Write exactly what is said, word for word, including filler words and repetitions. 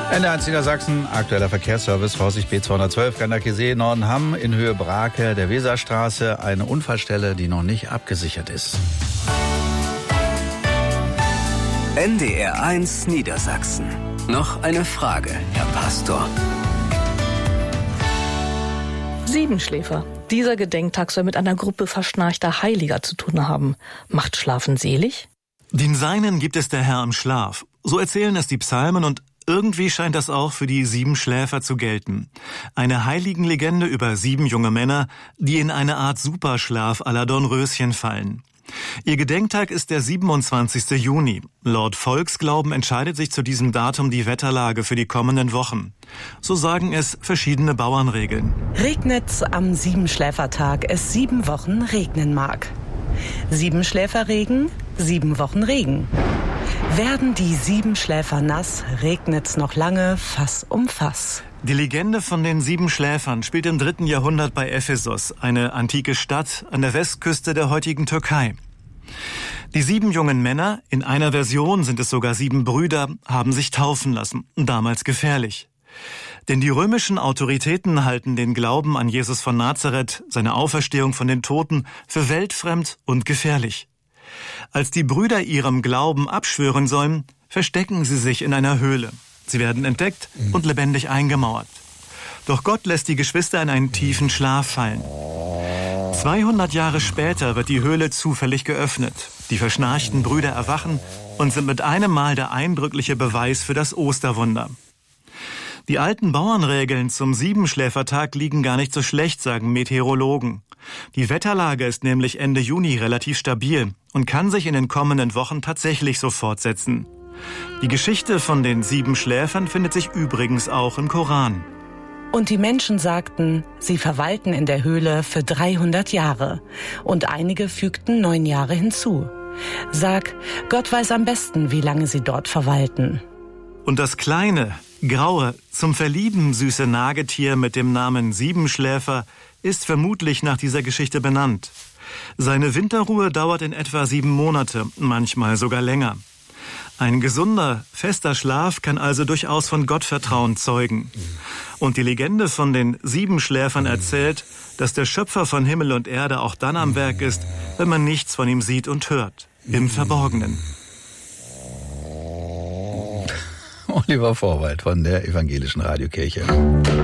N D R eins Niedersachsen, aktueller Verkehrsservice, Vorsicht B zweihundertzwölf, Gandakesee, Nordenham, in Höhe Brake, der Weserstraße, eine Unfallstelle, die noch nicht abgesichert ist. N D R eins Niedersachsen. Noch eine Frage, Herr Pastor. Siebenschläfer. Dieser Gedenktag soll mit einer Gruppe verschnarchter Heiliger zu tun haben. Macht Schlafen selig? Den Seinen gibt es der Herr im Schlaf. So erzählen es die Psalmen und irgendwie scheint das auch für die Siebenschläfer zu gelten. Eine Heiligenlegende über sieben junge Männer, die in eine Art Superschlaf à la Dornröschen fallen. Ihr Gedenktag ist der siebenundzwanzigste Juni. Laut Volksglauben entscheidet sich zu diesem Datum die Wetterlage für die kommenden Wochen. So sagen es verschiedene Bauernregeln. Regnet's am Siebenschläfertag, es sieben Wochen regnen mag. Siebenschläferregen, sieben Wochen Regen. Werden die Siebenschläfer nass, regnet's noch lange, Fass um Fass. Die Legende von den sieben Schläfern spielt im dritten Jahrhundert bei Ephesos, eine antike Stadt an der Westküste der heutigen Türkei. Die sieben jungen Männer, in einer Version sind es sogar sieben Brüder, haben sich taufen lassen, damals gefährlich. Denn die römischen Autoritäten halten den Glauben an Jesus von Nazareth, seine Auferstehung von den Toten, für weltfremd und gefährlich. Als die Brüder ihrem Glauben abschwören sollen, verstecken sie sich in einer Höhle. Sie werden entdeckt und lebendig eingemauert. Doch Gott lässt die Geschwister in einen tiefen Schlaf fallen. zweihundert Jahre später wird die Höhle zufällig geöffnet. Die verschnarchten Brüder erwachen und sind mit einem Mal der eindrückliche Beweis für das Osterwunder. Die alten Bauernregeln zum Siebenschläfertag liegen gar nicht so schlecht, sagen Meteorologen. Die Wetterlage ist nämlich Ende Juni relativ stabil und kann sich in den kommenden Wochen tatsächlich so fortsetzen. Die Geschichte von den sieben Schläfern findet sich übrigens auch im Koran. Und die Menschen sagten, sie verweilten in der Höhle für dreihundert Jahre. Und einige fügten neun Jahre hinzu. Sag, Gott weiß am besten, wie lange sie dort verweilten. Und das kleine, graue, zum Verlieben süße Nagetier mit dem Namen Siebenschläfer ist vermutlich nach dieser Geschichte benannt. Seine Winterruhe dauert in etwa sieben Monate, manchmal sogar länger. Ein gesunder, fester Schlaf kann also durchaus von Gottvertrauen zeugen. Und die Legende von den Siebenschläfern erzählt, dass der Schöpfer von Himmel und Erde auch dann am Werk ist, wenn man nichts von ihm sieht und hört, im Verborgenen. Oliver Vorwald von der Evangelischen Radiokirche.